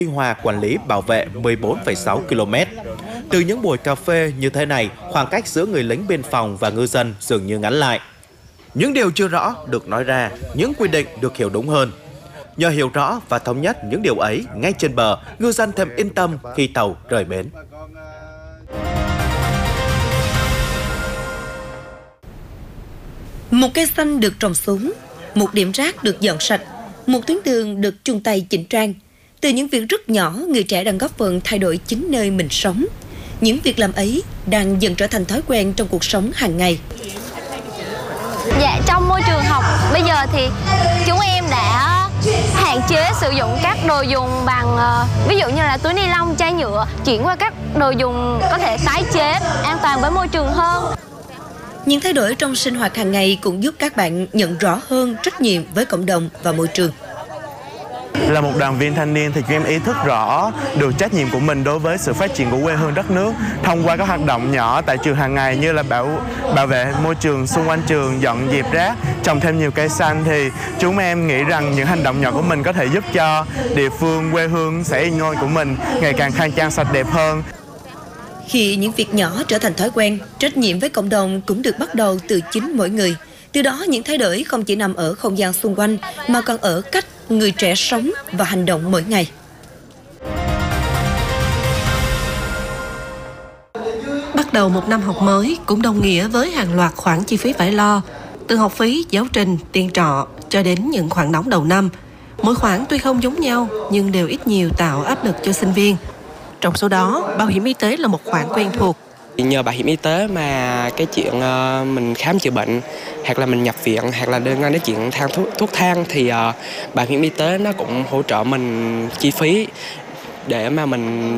Tuy Hòa quản lý bảo vệ 14,6 km. Từ những buổi cà phê như thế này, khoảng cách giữa người lính biên phòng và ngư dân dường như ngắn lại. Những điều chưa rõ được nói ra, những quy định được hiểu đúng hơn. Nhờ hiểu rõ và thống nhất những điều ấy ngay trên bờ, ngư dân thêm yên tâm khi tàu rời bến. Một cây xanh được trồng xuống, một điểm rác được dọn sạch, một tuyến đường được chung tay chỉnh trang. Từ những việc rất nhỏ, người trẻ đang góp phần thay đổi chính nơi mình sống. Những việc làm ấy đang dần trở thành thói quen trong cuộc sống hàng ngày. Dạ, trong môi trường học bây giờ thì chúng em đã hạn chế sử dụng các đồ dùng bằng ví dụ như là túi ni lông, chai nhựa, chuyển qua các đồ dùng có thể tái chế, an toàn với môi trường hơn. Những thay đổi trong sinh hoạt hàng ngày cũng giúp các bạn nhận rõ hơn trách nhiệm với cộng đồng và môi trường. Là một đoàn viên thanh niên thì chúng em ý thức rõ được trách nhiệm của mình đối với sự phát triển của quê hương đất nước thông qua các hoạt động nhỏ tại trường hàng ngày như là bảo vệ môi trường xung quanh trường, dọn dẹp rác, trồng thêm nhiều cây xanh, thì chúng em nghĩ rằng những hành động nhỏ của mình có thể giúp cho địa phương, quê hương xã Yên Ngôi của mình ngày càng khang trang sạch đẹp hơn. Khi những việc nhỏ trở thành thói quen, trách nhiệm với cộng đồng cũng được bắt đầu từ chính mỗi người. Từ đó những thay đổi không chỉ nằm ở không gian xung quanh mà còn ở cách người trẻ sống và hành động mỗi ngày. Bắt đầu một năm học mới cũng đồng nghĩa với hàng loạt khoản chi phí phải lo, từ học phí, giáo trình, tiền trọ cho đến những khoản đóng đầu năm. Mỗi khoản tuy không giống nhau nhưng đều ít nhiều tạo áp lực cho sinh viên. Trong số đó, bảo hiểm y tế là một khoản quen thuộc. Nhờ bảo hiểm y tế mà cái chuyện mình khám chữa bệnh hoặc là mình nhập viện hoặc là liên quan đến chuyện thuốc thang thì bảo hiểm y tế nó cũng hỗ trợ mình chi phí để mà mình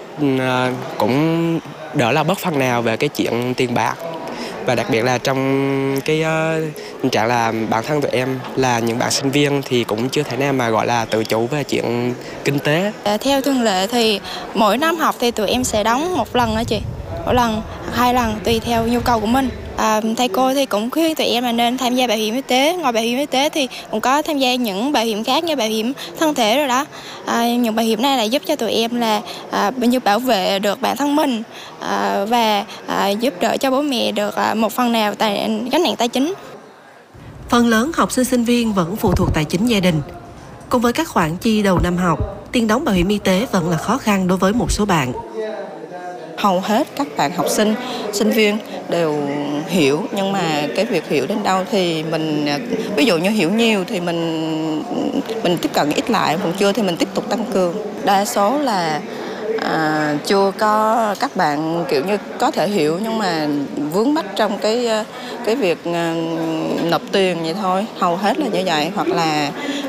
cũng đỡ là bớt phần nào về cái chuyện tiền bạc. Và đặc biệt là trong cái tình trạng là bản thân tụi em là những bạn sinh viên thì cũng chưa thể nào mà gọi là tự chủ về chuyện kinh tế. Theo thường lệ thì mỗi năm học thì tụi em sẽ đóng một lần đó chị. Một lần, 2 lần tùy theo nhu cầu của mình. Thầy cô thì cũng khuyên tụi em là nên tham gia bảo hiểm y tế. Ngoài bảo hiểm y tế thì cũng có tham gia những bảo hiểm khác như bảo hiểm thân thể rồi đó. Những bảo hiểm này là giúp cho tụi em là như bảo vệ được bản thân mình và giúp đỡ cho bố mẹ được một phần nào gánh nặng tài chính. Phần lớn học sinh sinh viên vẫn phụ thuộc tài chính gia đình. Cùng với các khoản chi đầu năm học, tiền đóng bảo hiểm y tế vẫn là khó khăn đối với một số bạn. Hầu hết các bạn học sinh, sinh viên đều hiểu, nhưng mà cái việc hiểu đến đâu thì mình, ví dụ như hiểu nhiều thì mình tiếp cận ít lại, còn chưa thì mình tiếp tục tăng cường. Đa số là chưa có các bạn kiểu như có thể hiểu nhưng mà vướng mắc trong cái việc nộp tiền vậy thôi, hầu hết là như vậy. Hoặc là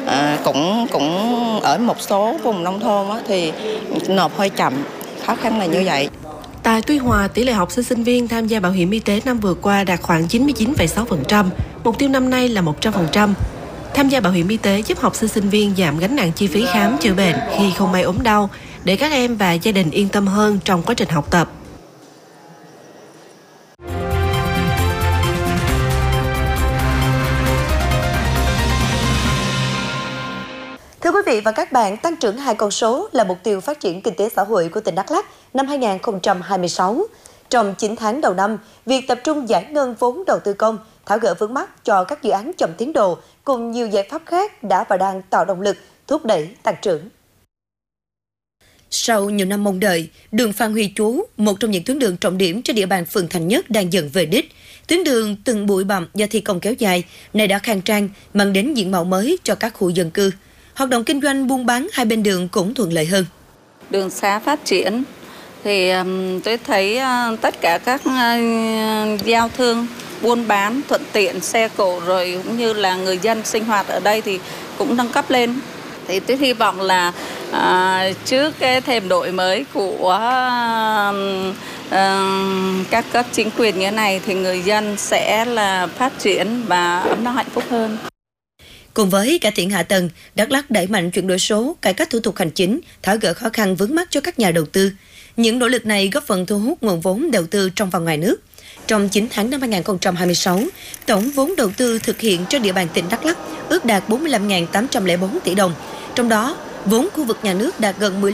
cũng ở một số vùng nông thôn thì nộp hơi chậm, khó khăn là như vậy. Tại Tuy Hòa, tỷ lệ học sinh sinh viên tham gia bảo hiểm y tế năm vừa qua đạt khoảng 99,6%, mục tiêu năm nay là 100%. Tham gia bảo hiểm y tế giúp học sinh sinh viên giảm gánh nặng chi phí khám chữa bệnh khi không may ốm đau, để các em và gia đình yên tâm hơn trong quá trình học tập. Thưa quý vị và các bạn, tăng trưởng 2 con số là mục tiêu phát triển kinh tế xã hội của tỉnh Đắk Lắk năm 2026. Trong 9 tháng đầu năm, việc tập trung giải ngân vốn đầu tư công, tháo gỡ vướng mắc cho các dự án chậm tiến độ cùng nhiều giải pháp khác đã và đang tạo động lực thúc đẩy tăng trưởng. Sau nhiều năm mong đợi, đường Phan Huy Chú, một trong những tuyến đường trọng điểm trên địa bàn phường Thành Nhất đang dần về đích. Tuyến đường từng bụi bặm do thi công kéo dài, nay đã khang trang, mang đến diện mạo mới cho các khu dân cư. Hoạt động kinh doanh buôn bán hai bên đường cũng thuận lợi hơn. Đường xá phát triển thì tôi thấy tất cả các giao thương buôn bán thuận tiện, xe cộ rồi cũng như là người dân sinh hoạt ở đây thì cũng nâng cấp lên. Thì tôi hy vọng là trước cái thềm đổi mới của các cấp chính quyền như thế này thì người dân sẽ là phát triển và ấm no hạnh phúc hơn. Cùng với cải thiện hạ tầng, Đắk Lắk đẩy mạnh chuyển đổi số, cải cách thủ tục hành chính, tháo gỡ khó khăn vướng mắc cho các nhà đầu tư. Những nỗ lực này góp phần thu hút nguồn vốn đầu tư trong và ngoài nước. Trong 9 tháng năm 2026, tổng vốn đầu tư thực hiện trên địa bàn tỉnh Đắk Lắk ước đạt 45.804 tỷ đồng. Trong đó, Vốn khu vực nhà nước đạt gần